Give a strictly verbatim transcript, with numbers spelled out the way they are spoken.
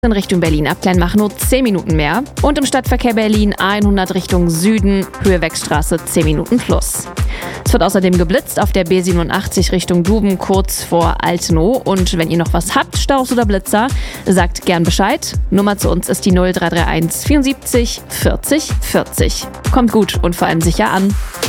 in Richtung Berlin-Abglein nur zehn Minuten mehr. Und im Stadtverkehr Berlin hundert Richtung Süden, Höhe Wegstraße zehn Minuten plus. Es wird außerdem geblitzt auf der B siebenundachtzig Richtung Duben kurz vor Altenow. Und wenn ihr noch was habt, Staus oder Blitzer, sagt gern Bescheid. Nummer zu uns ist die null drei drei eins vierundsiebzig vierzig vierzig. Kommt gut und vor allem sicher an.